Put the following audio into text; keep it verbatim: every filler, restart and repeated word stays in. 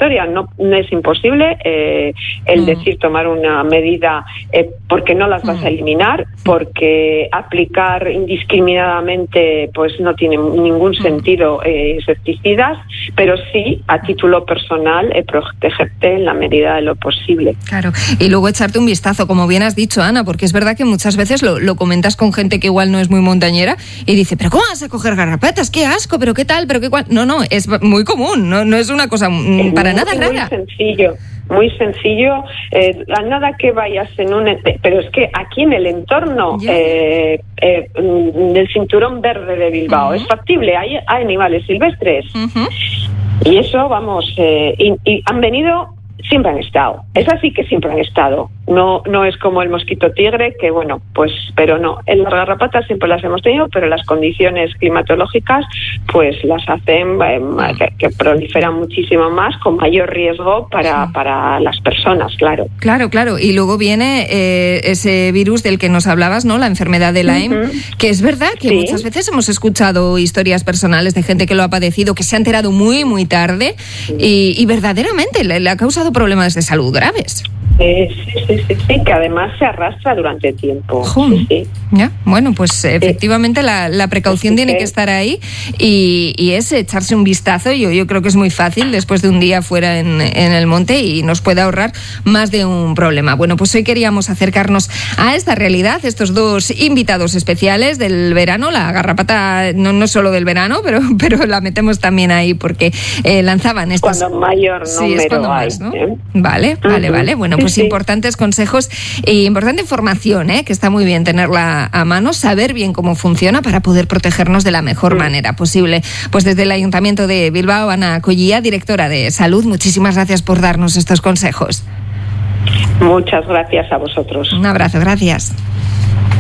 historia. No, no es imposible eh, el mm. decir tomar una medida eh, porque no las vas mm. a eliminar, porque aplicar indiscriminadamente pues no tiene ningún sentido eh, insecticidas, pero sí a título personal eh, protegerte en la medida de lo posible. Claro, y luego echarte un vistazo, como bien has dicho, Ana, porque es verdad que muchas veces lo, lo comentas con gente que igual no es muy montañera y dice, pero ¿cómo vas a coger garrapatas? ¡Qué asco! ¿Pero qué tal? ¿Pero qué cual? No, no, es muy común, no, no es una cosa es para muy, nada rara. Muy sencillo. Muy sencillo, eh, a nada que vayas en un... Pero es que aquí en el entorno yeah. eh, eh, del cinturón verde de Bilbao uh-huh. es factible, hay, hay animales silvestres. Uh-huh. Y eso, vamos, eh, y, y han venido, siempre han estado. Es así que siempre han estado. No, no es como el mosquito tigre, que bueno, pues, pero no. En las garrapatas siempre las hemos tenido, pero las condiciones climatológicas, pues las hacen eh, que, que proliferan muchísimo más, con mayor riesgo para, sí. para las personas, claro. Claro, claro. Y luego viene eh, ese virus del que nos hablabas, ¿no? La enfermedad de Lyme, uh-huh. que es verdad que sí. muchas veces hemos escuchado historias personales de gente que lo ha padecido, que se ha enterado muy, muy tarde, sí. y, y verdaderamente le, le ha causado problemas de salud graves. Eh, sí, sí, sí, sí, que además se arrastra durante tiempo. Sí, sí. Ya, bueno, pues efectivamente la, la precaución sí, tiene sí. que estar ahí y, y es echarse un vistazo. Yo, yo creo que es muy fácil después de un día fuera en, en el monte y nos puede ahorrar más de un problema. Bueno, pues hoy queríamos acercarnos a esta realidad, estos dos invitados especiales del verano. La garrapata no, no solo del verano, pero, pero la metemos también ahí porque eh, lanzaban estas... Cuando mayor número sí, es cuando hay, más, ¿no? ¿eh? Vale, vale, uh-huh. vale. Bueno, pues sí, sí. importantes consejos e importante información, ¿eh? Que está muy bien tenerla a mano, saber bien cómo funciona para poder protegernos de la mejor sí. manera posible. Pues desde el Ayuntamiento de Bilbao, Ana Collía, directora de Salud, muchísimas gracias por darnos estos consejos. Muchas gracias a vosotros. Un abrazo, gracias.